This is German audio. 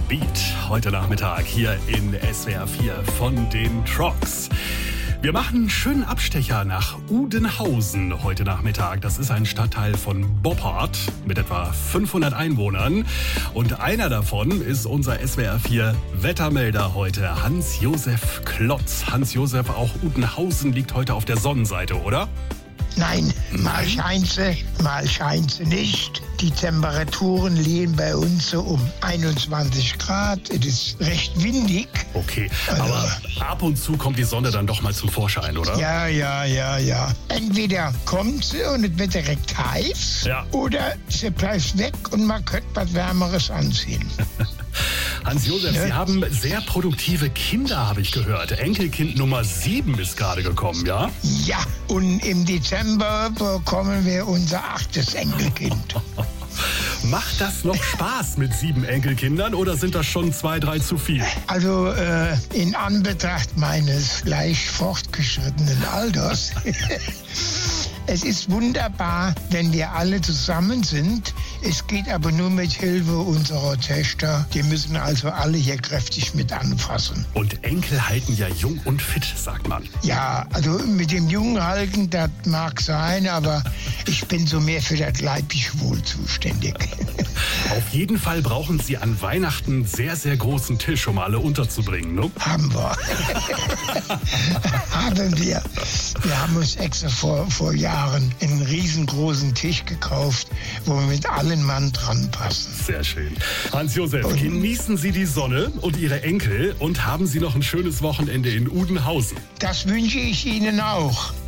Beat. Heute Nachmittag hier in SWR 4 von den Trogs. Wir machen einen schönen Abstecher nach Udenhausen heute Nachmittag. Das ist ein Stadtteil von Boppard mit etwa 500 Einwohnern. Und einer davon ist unser SWR 4 Wettermelder heute, Hans-Josef Klotz. Hans-Josef, auch Udenhausen liegt heute auf der Sonnenseite, oder? Nein, mal scheint sie nicht. Die Temperaturen liegen bei uns so um 21 Grad. Es ist recht windig. Okay, aber ab und zu kommt die Sonne dann doch mal zum Vorschein, oder? Ja. Entweder kommt sie und es wird direkt heiß, oder sie bleibt weg und man könnte was Wärmeres anziehen. Hans-Josef, Sie haben sehr produktive Kinder, habe ich gehört. Enkelkind Nummer 7 ist gerade gekommen, ja? Ja, und im Dezember bekommen wir unser 8. Enkelkind. Macht das noch Spaß mit 7 Enkelkindern oder sind das schon 2, 3 zu viel? Also in Anbetracht meines leicht fortgeschrittenen Alters. Es ist wunderbar, wenn wir alle zusammen sind. Es geht aber nur mit Hilfe unserer Töchter. Die müssen also alle hier kräftig mit anfassen. Und Enkel halten ja jung und fit, sagt man. Ja, also mit dem Jungen halten, das mag sein, aber ich bin so mehr für das leibliche Wohl zuständig. Auf jeden Fall brauchen Sie an Weihnachten einen sehr, sehr großen Tisch, um alle unterzubringen, ne? Haben wir. Haben wir. Wir haben uns extra vor Jahren einen riesengroßen Tisch gekauft, wo wir mit allen Mann dran passen. Sehr schön. Hans-Josef, genießen Sie die Sonne und Ihre Enkel und haben Sie noch ein schönes Wochenende in Udenhausen. Das wünsche ich Ihnen auch.